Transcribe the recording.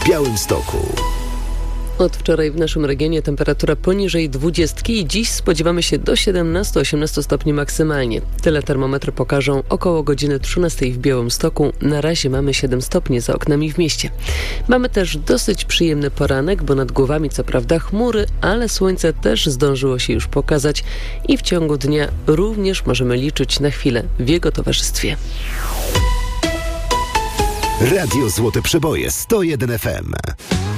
w Białymstoku. Od wczoraj w naszym regionie temperatura poniżej 20 i dziś spodziewamy się do 17-18 stopni maksymalnie. Tyle termometry pokażą około godziny 13 w Białymstoku. Na razie mamy 7 stopni za oknami w mieście. Mamy też dosyć przyjemny poranek, bo nad głowami co prawda chmury, ale słońce też zdążyło się już pokazać i w ciągu dnia również możemy liczyć na chwilę w jego towarzystwie. Radio Złote Przeboje 101 FM.